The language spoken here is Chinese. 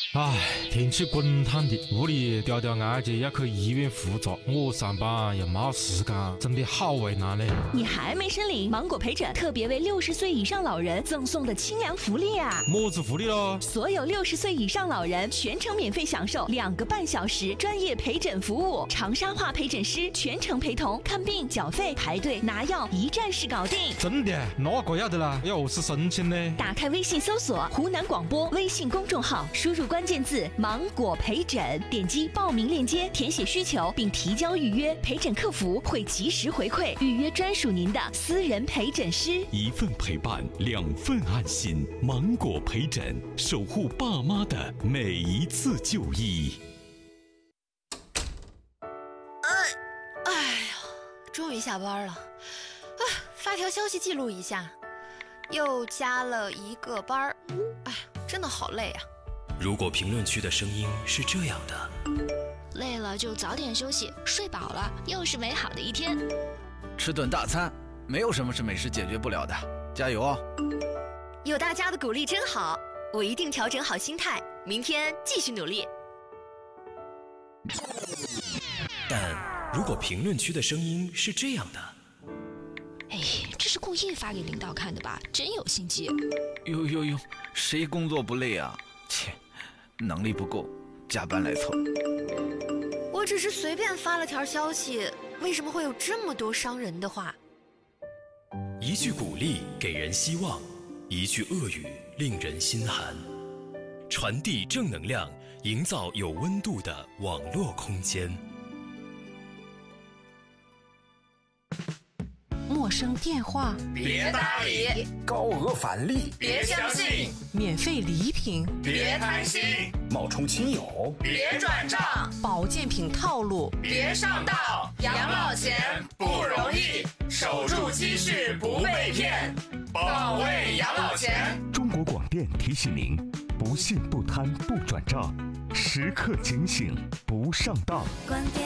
唉，天气滚烫的，屋里吊吊案件要去医院复查，我上班又没时间，真的好为难嘞。 你还没申领芒果陪诊特别为60岁以上老人赠送的清凉福利啊！ 么子福利咯？ 所有60岁以上老人全程免费享受2个半小时专业陪诊服务，长沙话陪诊师全程陪同，看病、缴费、排队、拿药，一站式搞定。 真的？那个要得啦，要何是申请呢？ 打开微信搜索湖南广播微信公众号，输入关键字芒果陪诊，点击报名链接，填写需求并提交预约，陪诊客服会及时回馈，预约专属您的私人陪诊师。 一份陪伴，2份安心。芒果陪诊，守护爸妈的每一次就医。 哎呀，终于下班了。发条消息记录一下，又加了1个班儿。哎，真的好累啊。 如果评论区的声音是这样的， 累了就早点休息，睡饱了又是美好的一天。 吃顿大餐，没有什么是美食解决不了的，加油啊！ 有大家的鼓励真好，我一定调整好心态，明天继续努力。 但如果评论区的声音是这样的， 哎，这是故意发给领导看的吧？真有心机。 哟，谁工作不累啊？切，能力不够，加班来凑。 我只是随便发了条消息，为什么会有这么多伤人的话？ 一句鼓励给人希望，一句恶语令人心寒。传递正能量，营造有温度的网络空间。 陌生电话别搭理， 高额返利别相信， 免费礼品别贪心， 冒充亲友别转账， 保健品套路别上当。养老钱不容易，守住积蓄不被骗，保卫养老钱。 中国广电提醒您：不信不贪不转账，时刻警醒不上当。 广电